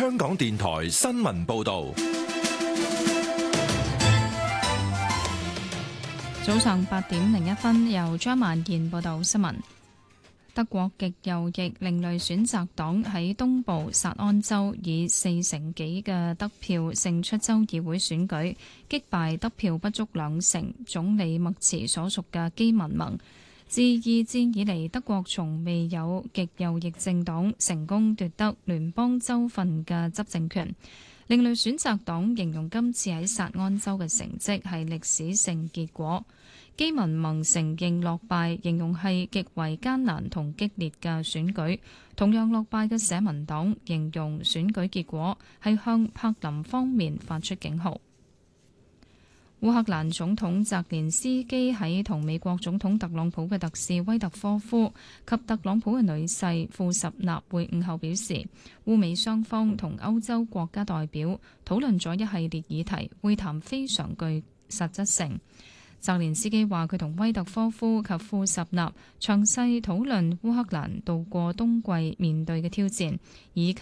香港電台新聞報道。 早上8:01，由張曼燕報道新聞。德國極右翼另類選擇黨喺東部薩安州以40%幾嘅得票勝出州議會選舉，擊敗得票不足2成總理默茨所屬嘅基民盟。自二戰以嚟，德國從未有極右翼政黨成功奪得聯邦州份嘅執政權。另類選擇黨形容今次喺薩安州嘅成績係歷史性結果。基民盟承認落敗，形容係極為艱難同激烈嘅選舉。同樣落敗嘅社民黨形容選舉結果係向柏林方面發出警號。烏克蘭總統澤連斯基喺同美國總統特朗普嘅特使威特科夫及特朗普嘅女婿庫什納會晤後表示，烏美雙方同歐洲國家代表討論咗一系列議題，會談非常具實質性。澤連斯基話：佢同威特科夫及庫什納詳細討論烏克蘭度過冬季面對嘅挑戰，以及